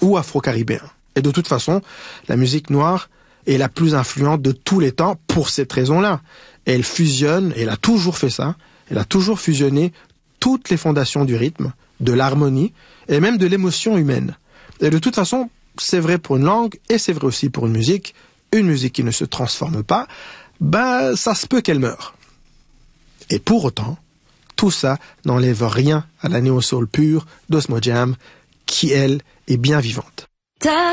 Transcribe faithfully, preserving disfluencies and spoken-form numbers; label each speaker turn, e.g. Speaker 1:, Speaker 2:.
Speaker 1: ou afro-caribéen. Et de toute façon, la musique noire est la plus influente de tous les temps pour cette raison-là. Elle fusionne, elle a toujours fait ça, elle a toujours fusionné toutes les fondations du rythme, de l'harmonie et même de l'émotion humaine. Et de toute façon, c'est vrai pour une langue et c'est vrai aussi pour une musique. Une musique qui ne se transforme pas, ben ça se peut qu'elle meure. Et pour autant, tout ça n'enlève rien à la néo-soul pure d'Osmo Jam, qui elle est bien vivante.